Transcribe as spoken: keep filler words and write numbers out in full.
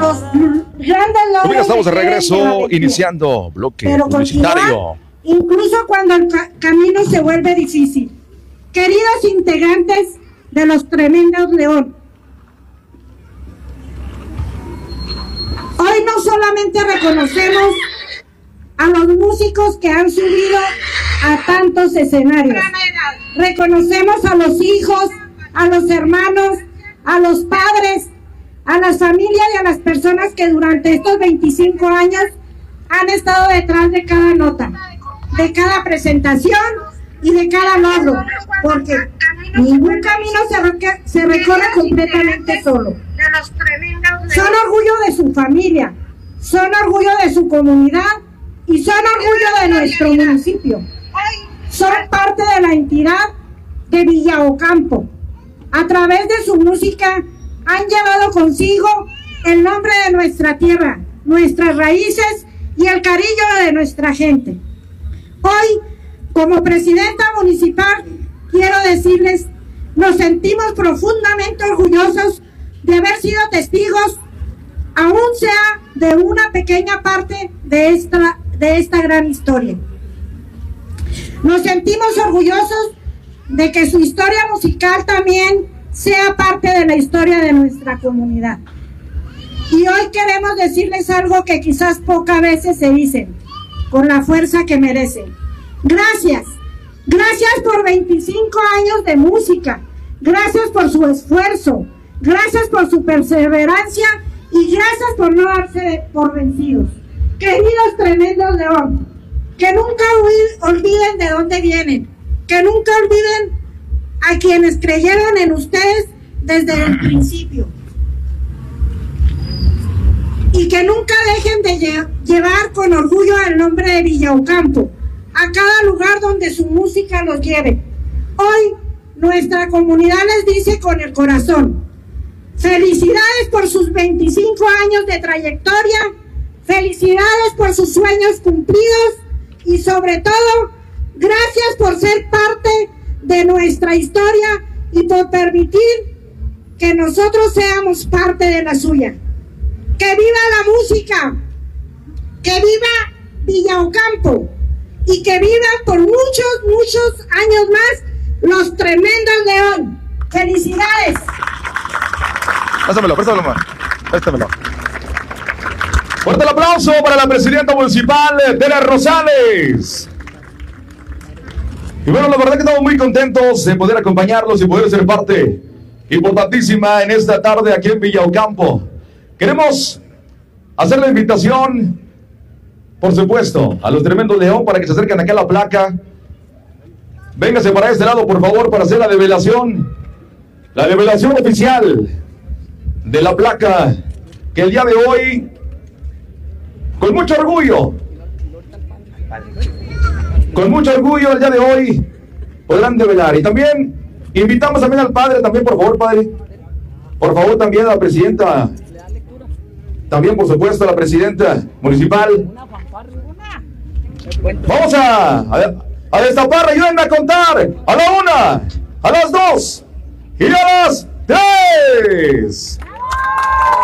los grandes logros. Ya estamos de regreso, iniciando bloque pero publicitario. Incluso cuando el ca camino se vuelve difícil. Queridos integrantes de los Tremendos León, hoy no solamente reconocemos a los músicos que han subido a tantos escenarios, reconocemos a los hijos, a los hermanos, a los padres, a las familias y a las personas que durante estos veinticinco años han estado detrás de cada nota, de cada presentación y de cada logro, porque ningún camino se, re se recorre completamente solo. Son orgullo de su familia, son orgullo de su comunidad y son orgullo de nuestro municipio. Son parte de la entidad de Villa Ocampo. A través de su música han llevado consigo el nombre de nuestra tierra, nuestras raíces y el cariño de nuestra gente. Hoy, como presidenta municipal, quiero decirles, nos sentimos profundamente orgullosos de haber sido testigos, aún sea de una pequeña parte de esta, de esta gran historia. Nos sentimos orgullosos de que su historia musical también sea parte de la historia de nuestra comunidad. Y hoy queremos decirles algo que quizás pocas veces se dicen, con la fuerza que merecen. Gracias, gracias por veinticinco años de música, gracias por su esfuerzo, gracias por su perseverancia y gracias por no darse por vencidos. Queridos Tremendos León, que nunca olviden de dónde vienen, que nunca olviden a quienes creyeron en ustedes desde el principio y que nunca dejen de lle llevar con orgullo el nombre de Villa Ocampo a cada lugar donde su música los lleve. Hoy nuestra comunidad les dice con el corazón: felicidades por sus veinticinco años de trayectoria, felicidades por sus sueños cumplidos y sobre todo, gracias por ser parte de nuestra historia y por permitir que nosotros seamos parte de la suya. ¡Que viva la música! ¡Que viva Villa Ocampo! Y que vivan por muchos, muchos años más los Tremendos León. ¡Felicidades! Pásamelo, préstamelo, préstamelo. Fuerte el aplauso para la presidenta municipal, Tere Rosales. Y bueno, la verdad que estamos muy contentos de poder acompañarlos y poder ser parte importantísima en esta tarde aquí en Villa Ocampo. Queremos hacer la invitación, por supuesto, a los Tremendos León para que se acerquen aquí a la placa. Véngase para este lado, por favor, para hacer la develación. La develación oficial de la placa que el día de hoy, con mucho orgullo, con mucho orgullo el día de hoy, podrán develar. Y también invitamos también al padre, también por favor, padre. Por favor, también a la presidenta. También, por supuesto, a la presidenta municipal. Vamos a, a, a destapar, ayúdenme a contar. A la una, a las dos y a las tres.